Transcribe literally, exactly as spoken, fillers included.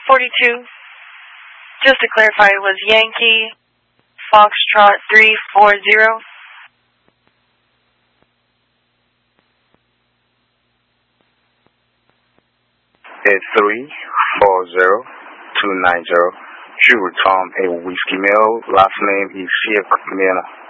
forty-two. Just to clarify, it was Yankee Foxtrot three four zero. At three four zero two nine zero. Should return a whiskey mail. Last name is Sheikh Mena.